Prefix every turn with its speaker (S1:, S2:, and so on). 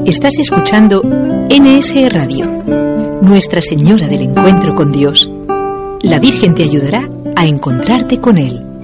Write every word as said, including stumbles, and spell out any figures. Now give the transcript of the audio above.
S1: Estás escuchando N S E Radio, Nuestra Señora del Encuentro con Dios. La Virgen te ayudará a encontrarte con Él.